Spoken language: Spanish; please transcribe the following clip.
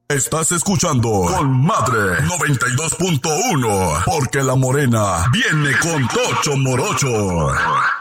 Estás escuchando Con Madre 92.1, porque la morena viene con Tocho Morocho.